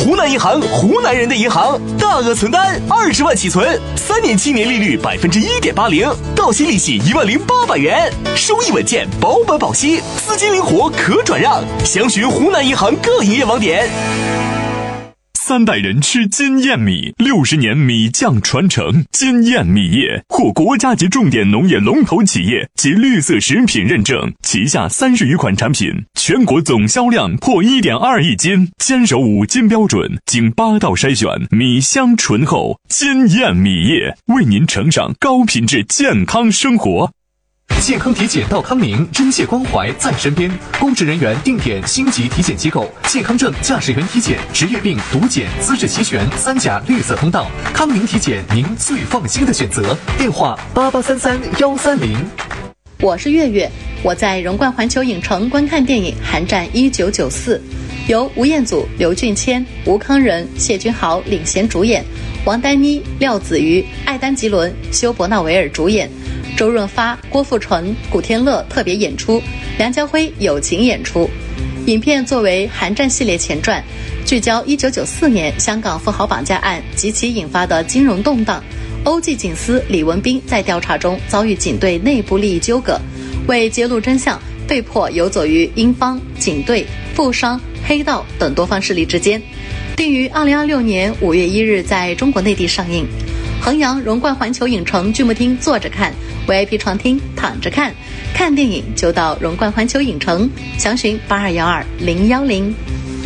湖南银行，湖南人的银行，大额存单20万起存，3年期年利率1.80%，到期利息10800元，收益稳健，保本保息，资金灵活可转让。详询湖南银行各营业网点。 3代人吃金燕米，60年米酱传承。金燕米业获国家级重点农业龙头企业及绿色食品认证，旗下30余款产品，全国总销量破1.2亿斤，坚守5金标准，经8道筛选，米香醇厚。金燕米业为您呈上高品质健康生活。 健康体检到康宁，真切关怀在身边。公职人员定点星级体检机构，健康证、驾驶员体检、职业病、毒检资质齐全，3甲绿色通道。康宁体检，您最放心的选择。电话8833-130。 我是月月，我在荣冠环球影城观看电影《寒战1994》，由吴彦祖、刘俊谦、吴康仁、谢君豪领衔主演，王丹妮、廖子瑜、艾丹吉伦、休伯纳维尔主演。周润发、郭富城、古天乐特别演出，梁家辉友情演出。影片作为寒战系列前传，聚焦1994年香港富豪绑架案及其引发的金融动荡。欧记警司李文斌在调查中遭遇警队内部利益纠葛，为揭露真相，被迫游走于英方、警队、富商、黑道等多方势力之间。定于2026年5月1日在中国内地上映。衡阳荣冠环球影城剧目厅坐着看， VIP 床厅躺着看，看电影就到荣冠环球影城，详询8212-010。